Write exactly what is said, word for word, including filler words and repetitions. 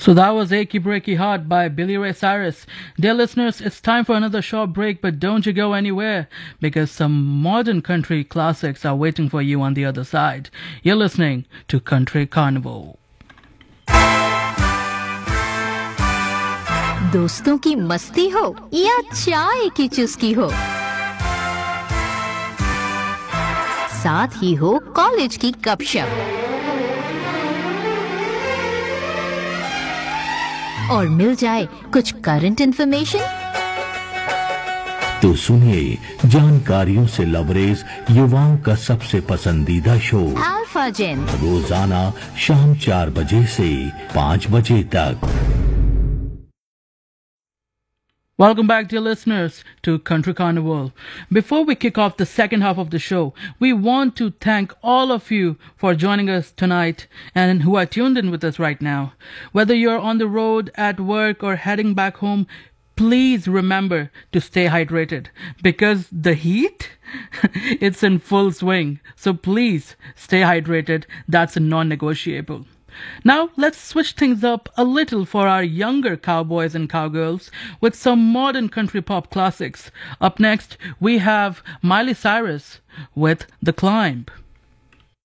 So that was Achy Breaky Heart by Billy Ray Cyrus. Dear listeners, it's time for another short break, but don't you go anywhere because some modern country classics are waiting for you on the other side. You're listening to Country Carnival. दोस्तों की मस्ती हो या चाय की चुस्की हो, साथ ही हो कॉलेज की गपशप और मिल जाए कुछ करंट इन्फॉर्मेशन, तो सुनिए जानकारियों से लबरेज युवाओं का सबसे पसंदीदा शो अल्फा जेन, रोजाना शाम चार बजे से पाँच बजे तक। Welcome back, dear listeners, to Country Carnival. Before we kick off the second half of the show, we want to thank all of you for joining us tonight and who are tuned in with us right now. Whether you're on the road, at work, or heading back home, please remember to stay hydrated because the heat, it's in full swing. So please stay hydrated. That's a non-negotiable. Now, let's switch things up a little for our younger cowboys and cowgirls with some modern country pop classics. Up next, we have Miley Cyrus with The Climb.